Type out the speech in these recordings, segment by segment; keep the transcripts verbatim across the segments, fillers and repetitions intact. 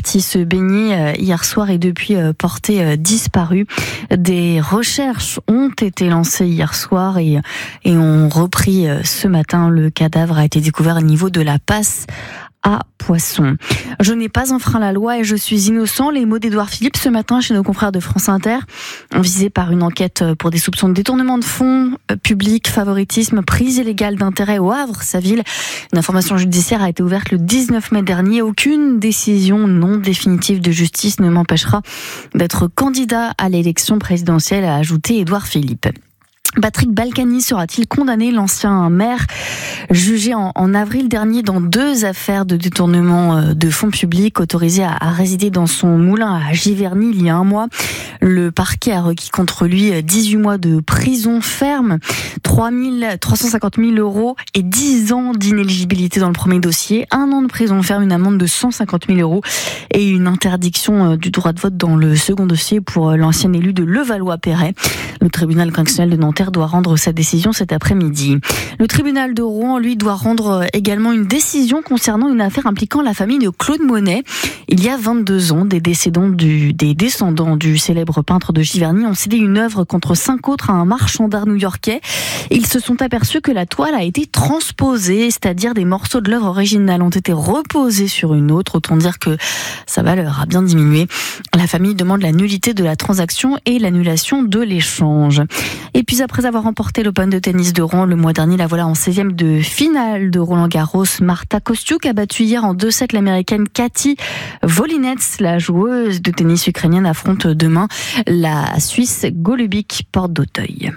parti se baigner hier soir et depuis porté disparu. Des recherches ont été lancées hier soir et, et ont repris ce matin. Le cadavre a été découvert au niveau de la passe à Poisson. Je n'ai pas enfreint la loi et je suis innocent. Les mots d'Édouard Philippe ce matin chez nos confrères de France Inter, visés par une enquête pour des soupçons de détournement de fonds publics, favoritisme, prise illégale d'intérêt au Havre, sa ville. Une information judiciaire a été ouverte le dix-neuf mai dernier. Aucune décision non définitive de justice ne m'empêchera d'être candidat à l'élection présidentielle, a ajouté Édouard Philippe. Patrick Balkany sera-t-il condamné? L'ancien maire jugé en, en avril dernier dans deux affaires de détournement de fonds publics, autorisé à, à résider dans son moulin à Giverny il y a un mois. Le parquet a requis contre lui dix-huit mois de prison ferme, trois cent cinquante mille euros et dix ans d'inéligibilité dans le premier dossier, un an de prison ferme, une amende de cent cinquante mille euros et une interdiction du droit de vote dans le second dossier pour l'ancien élu de Levallois-Perret. Le tribunal correctionnel de Nanterre doit rendre sa décision cet après-midi. Le tribunal de Rouen, lui, doit rendre également une décision concernant une affaire impliquant la famille de Claude Monet. Il y a vingt-deux ans, des descendants du, des descendants du célèbre peintre de Giverny ont cédé une œuvre contre cinq autres à un marchand d'art new-yorkais. Ils se sont aperçus que la toile a été transposée, c'est-à-dire des morceaux de l'œuvre originale ont été reposés sur une autre. Autant dire que sa valeur a bien diminué. La famille demande la nullité de la transaction et l'annulation de l'échange. Et puis après avoir remporté l'Open de tennis de Rouen le mois dernier, la voilà en seizième de finale de Roland-Garros. Marta Kostyuk a battu hier en deux sept l'américaine Katie Volinets. La joueuse de tennis ukrainienne affronte demain la Suisse Golubic Porte d'Auteuil.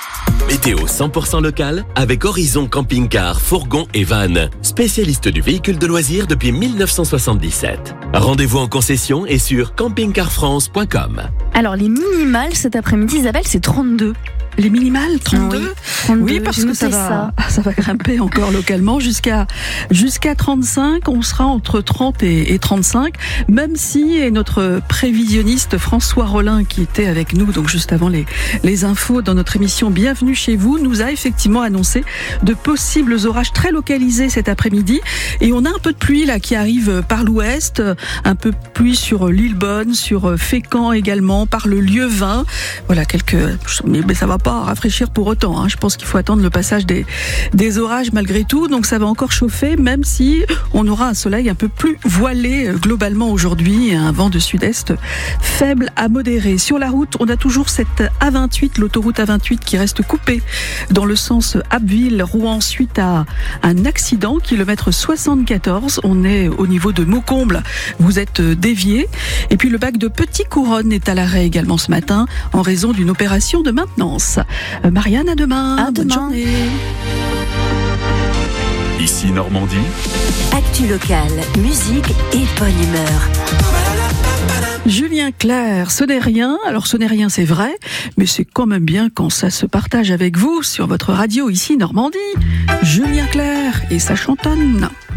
Météo cent pour cent local avec Horizon Camping-Car, Fourgon et Van, spécialiste du véhicule de loisirs depuis mille neuf cent soixante-dix-sept. Rendez-vous en concession et sur camping car france point com. Alors les minimales cet après-midi, Isabelle, c'est trente-deux. Les minimales, trente-deux Oui, trente-deux, oui parce que ça va, ça. ça va grimper encore localement jusqu'à, jusqu'à trente-cinq. On sera entre trente et, et trente-cinq, même si et notre prévisionniste François Rollin, qui était avec nous donc juste avant les, les infos dans notre émission Bienvenue chez vous, nous a effectivement annoncé de possibles orages très localisés cet après-midi. Et on a un peu de pluie là qui arrive par l'ouest, un peu de pluie sur Lillebonne, sur Fécamp également, par le Lieuvin. Voilà quelques, mais ça va pas rafraîchir pour autant, hein. Je pense qu'il faut attendre le passage des, des orages malgré tout, donc ça va encore chauffer, même si on aura un soleil un peu plus voilé globalement aujourd'hui et un vent de sud-est faible à modéré. Sur la route, on a toujours cette A vingt-huit, l'autoroute A vingt-huit qui reste coupée dans le sens Abbeville-Rouen suite à un accident, kilomètre soixante-quatorze. On est au niveau de Maucomble, vous êtes dévié. Et puis le bac de Petit-Couronne est à l'arrêt également ce matin en raison d'une opération de maintenance. Euh, Marianne, à demain. À Bonne demain. journée. Ici Normandie. Actu locale, musique et bonne humeur. Julien Clerc, ce n'est rien. Alors ce n'est rien, c'est vrai, mais c'est quand même bien quand ça se partage avec vous sur votre radio ici Normandie. Julien Clerc et sa chantonne.